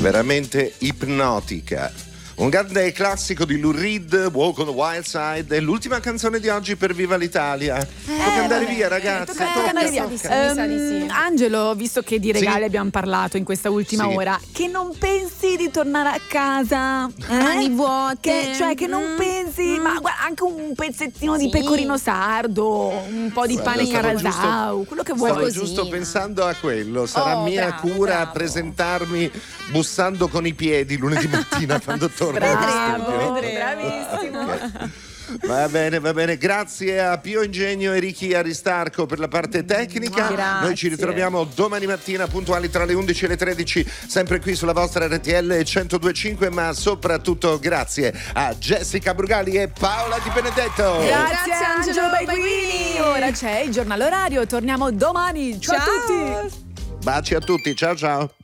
veramente ipnotica. Un grande classico di Lou Reed, Walk on the Wild Side, è l'ultima canzone di oggi per Viva l'Italia. Tocca andare via, ragazzi. Tocca andare via. Mi sa di sì. Angelo, visto che di regali Sì. abbiamo parlato in questa ultima Sì. ora, che non pensi di tornare a casa? Mani vuote. Che non pensi, ma guarda, anche un pezzettino di Sì. pecorino sardo, un po' di pane Stavo carasau, quello che vuoi. Stavo Così. giusto pensando a quello. Sarà Oh, mia bravo, cura bravo. presentarmi bussando con i piedi lunedì mattina quando torno in Bravo, studio. bravissimo. Ok. Va bene. Grazie a Pio Ingegno e Ricky Aristarco per la parte tecnica. Grazie. Noi ci ritroviamo domani mattina puntuali tra le 11 e le 13, sempre qui sulla vostra RTL 102.5, ma soprattutto grazie a Jessica Brugali e Paola Di Benedetto. Grazie Angelo Angelo Baiguini. Ora c'è il giornale orario, torniamo domani. Ciao a tutti. Baci a tutti, ciao ciao.